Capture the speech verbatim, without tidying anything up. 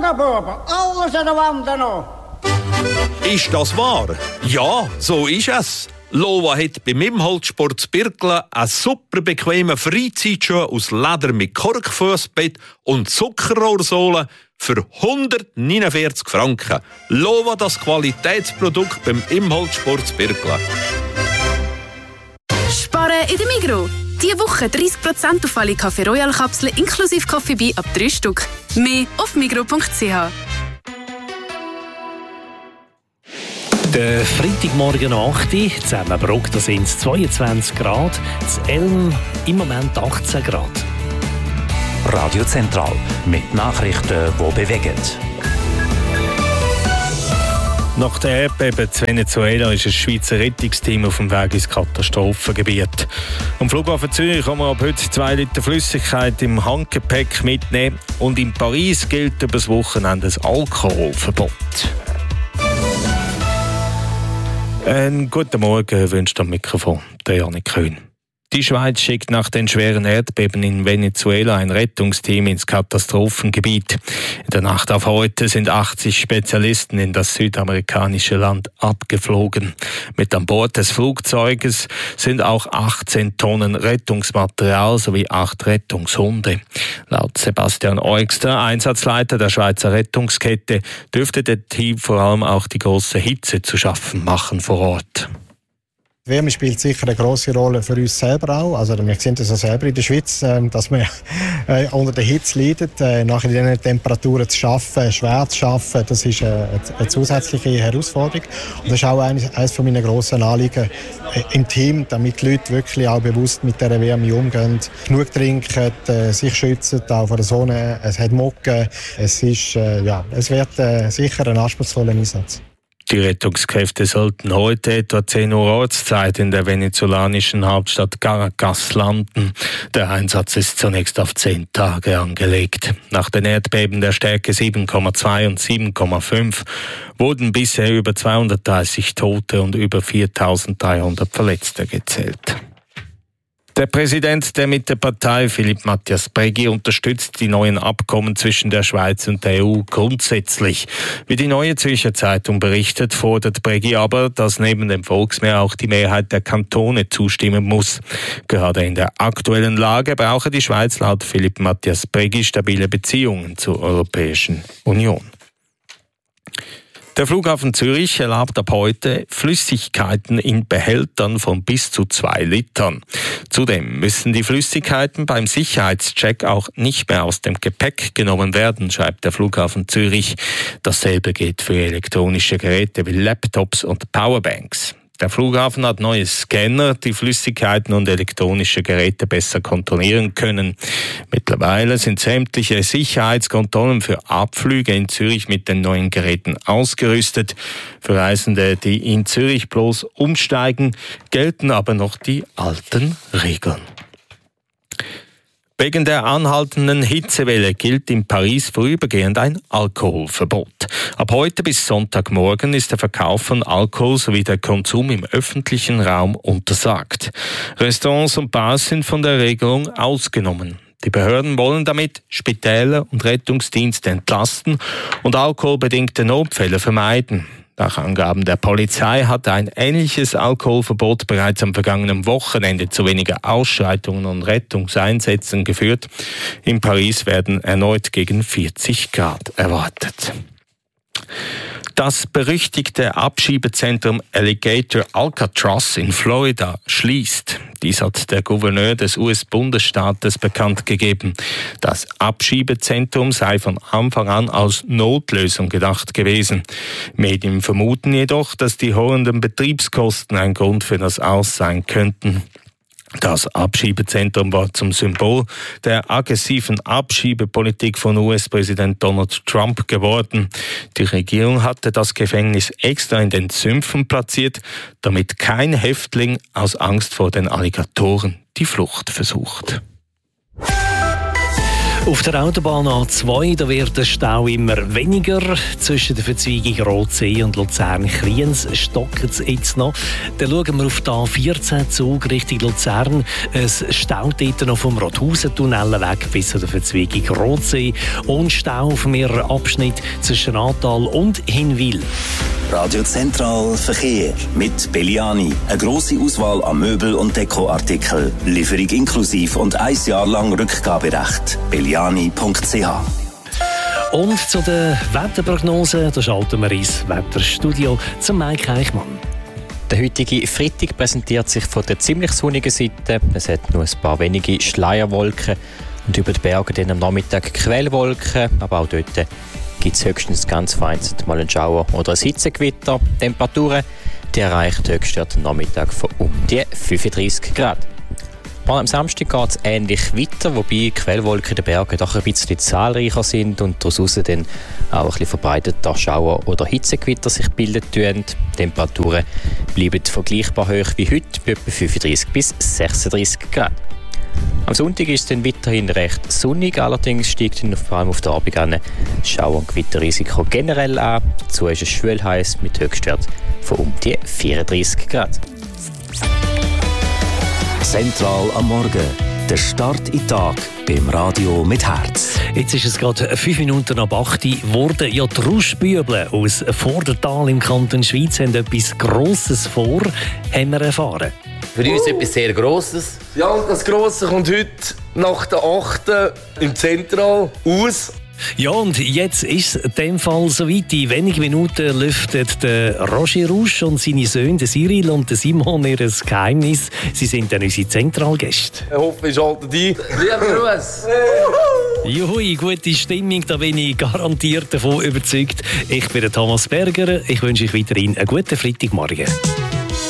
Buben, alles an der Wand noch. Ist das wahr? Ja, so ist es. Lova hat beim Imholtsport zu Birkle einen super bequemen Freizeitschuh aus Leder mit Korkfussbett und Zuckerrohrsohle für hundertneunundvierzig Franken. Lova, das Qualitätsprodukt beim Imholtsport zu Birkle. Sparen in der Migros. Diese Woche dreißig Prozent auf alle Café Royal Kapseln inklusive Coffee Bee ab drei Stück. Mehr auf migros punkt c h. Der Freitagmorgen acht Uhr, Zusammenbruck, da sind es zweiundzwanzig Grad, in Elm im Moment achtzehn Grad. Radio Zentral mit Nachrichten, die bewegen. Nach der Erdbeben in Venezuela ist ein Schweizer Rettungsteam auf dem Weg ins Katastrophengebiet. Am Flughafen Zürich kann man ab heute zwei Liter Flüssigkeit im Handgepäck mitnehmen und in Paris gilt über das Wochenende ein Alkoholverbot. Einen guten Morgen wünscht am Mikrofon der Janik Köhn. Die Schweiz schickt nach den schweren Erdbeben in Venezuela ein Rettungsteam ins Katastrophengebiet. In der Nacht auf heute sind achtzig Spezialisten in das südamerikanische Land abgeflogen. Mit an Bord des Flugzeuges sind auch achtzehn Tonnen Rettungsmaterial sowie acht Rettungshunde. Laut Sebastian Eugster, Einsatzleiter der Schweizer Rettungskette, dürfte dem Team vor allem auch die große Hitze zu schaffen machen vor Ort. Die Wärme spielt sicher eine grosse Rolle für uns selber auch. Also wir sehen das auch selber in der Schweiz, dass wir äh, unter der Hitze leiden. Äh, nach diesen Temperaturen zu arbeiten, schwer zu arbeiten, das ist äh, eine zusätzliche Herausforderung. Und das ist auch eines, eines von meinen grossen Anliegen äh, im Team, damit die Leute wirklich auch bewusst mit dieser Wärme umgehen. Genug trinken, äh, sich schützen, auch von der Sonne. Es hat Mocken. Es, ist, äh, ja, es wird äh, sicher ein anspruchsvoller Einsatz. Die Rettungskräfte sollten heute etwa zehn Uhr Ortszeit in der venezolanischen Hauptstadt Caracas landen. Der Einsatz ist zunächst auf zehn Tage angelegt. Nach den Erdbeben der Stärke sieben Komma zwei und sieben Komma fünf wurden bisher über zweihundertdreißig Tote und über viertausenddreihundert Verletzte gezählt. Der Präsident der Mittepartei, Philippe Matthias Brägi, unterstützt die neuen Abkommen zwischen der Schweiz und der E U grundsätzlich. Wie die Neue Zürcher Zeitung berichtet, fordert Brägi aber, dass neben dem Volksmehr auch die Mehrheit der Kantone zustimmen muss. Gerade in der aktuellen Lage brauche die Schweiz laut Philippe Matthias Brägi stabile Beziehungen zur Europäischen Union. Der Flughafen Zürich erlaubt ab heute Flüssigkeiten in Behältern von bis zu zwei Litern. Zudem müssen die Flüssigkeiten beim Sicherheitscheck auch nicht mehr aus dem Gepäck genommen werden, schreibt der Flughafen Zürich. Dasselbe gilt für elektronische Geräte wie Laptops und Powerbanks. Der Flughafen hat neue Scanner, die Flüssigkeiten und elektronische Geräte besser kontrollieren können. Mittlerweile sind sämtliche Sicherheitskontrollen für Abflüge in Zürich mit den neuen Geräten ausgerüstet. Für Reisende, die in Zürich bloß umsteigen, gelten aber noch die alten Regeln. Wegen der anhaltenden Hitzewelle gilt in Paris vorübergehend ein Alkoholverbot. Ab heute bis Sonntagmorgen ist der Verkauf von Alkohol sowie der Konsum im öffentlichen Raum untersagt. Restaurants und Bars sind von der Regelung ausgenommen. Die Behörden wollen damit Spitäler und Rettungsdienste entlasten und alkoholbedingte Notfälle vermeiden. Nach Angaben der Polizei hatte ein ähnliches Alkoholverbot bereits am vergangenen Wochenende zu weniger Ausschreitungen und Rettungseinsätzen geführt. In Paris werden erneut gegen vierzig Grad erwartet. Das berüchtigte Abschiebezentrum Alligator Alcatraz in Florida schließt. Dies hat der Gouverneur des U S-Bundesstaates bekannt gegeben. Das Abschiebezentrum sei von Anfang an als Notlösung gedacht gewesen. Medien vermuten jedoch, dass die horrenden Betriebskosten ein Grund für das Aus sein könnten. Das Abschiebezentrum war zum Symbol der aggressiven Abschiebepolitik von U S-Präsident Donald Trump geworden. Die Regierung hatte das Gefängnis extra in den Sümpfen platziert, damit kein Häftling aus Angst vor den Alligatoren die Flucht versucht. Auf der Autobahn A zwei da wird der Stau immer weniger. Zwischen der Verzweigung Rotsee und Luzern-Kriens stockt es jetzt noch. Dann schauen wir auf den A vierzehn Zug Richtung Luzern. Es staut dort noch vom Rothausen-Tunnel weg bis zu der Verzweigung Rotsee. Und Stau auf mehreren Abschnitten zwischen Atal und Hinwil. Radio Zentral Verkehr mit Belliani. Eine grosse Auswahl an Möbel- und Dekoartikeln. Lieferung inklusiv und ein Jahr lang Rückgaberecht. belliani punkt c h. Und zu den Wetterprognosen, da schalten wir ins Wetterstudio zum Mike Eichmann. Der heutige Freitag präsentiert sich von der ziemlich sonnigen Seite. Es hat nur ein paar wenige Schleierwolken und über die Berge dann am Nachmittag Quellwolken, aber auch dort gibt es höchstens ganz vereinzelt mal einen Schauer oder ein Hitzegewitter. Temperaturen die erreichen Höchstwerte am Nachmittag von um die fünfunddreissig Grad. Am Samstag geht es ähnlich weiter, wobei Quellwolken in den Bergen doch ein bisschen zahlreicher sind und daraus dann auch ein bisschen verbreiteter Schauer oder Hitzegewitter sich bilden tun. Die Temperaturen bleiben vergleichbar hoch wie heute, bei etwa fünfunddreissig bis sechsunddreissig Grad. Am Sonntag ist es dann weiterhin recht sonnig, allerdings steigt dann vor allem auf der Abend an Schauer- und Gewitterrisiko generell an. Dazu ist es schwül heiß mit Höchstwert von um die vierunddreissig Grad. Zentral am Morgen. Der Start in den Tag beim Radio mit Herz. Jetzt ist es gerade fünf Minuten ab acht Uhr geworden. Ja, die Rauschbüble aus Vordertal im Kanton Schweiz haben etwas Grosses vor, haben wir erfahren. Für uns etwas sehr Grosses. Ja, und das Grosse kommt heute nach der achten im Zentral aus. Ja, und jetzt ist es in dem Fall soweit. In wenigen Minuten lüftet der Roger Rausch und seine Söhne, der Cyril und der Simon, ihr Geheimnis. Sie sind dann unsere Zentralgäste. Ich hoffe, ihr schaltet ein. Lieber Gruß! Juhui, gute Stimmung, da bin ich garantiert davon überzeugt. Ich bin der Thomas Berger. Ich wünsche euch weiterhin einen guten Freitagmorgen.